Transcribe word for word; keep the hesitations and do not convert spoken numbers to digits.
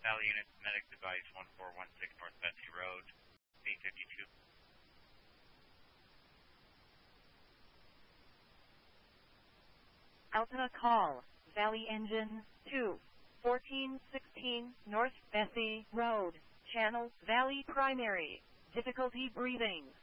Valley Unit Medic Device one four one six North Betsy Road, eight fifty-two. Alta call, Valley Engine two, fourteen sixteen North Betsy Road, Channel Valley Primary, difficulty breathing.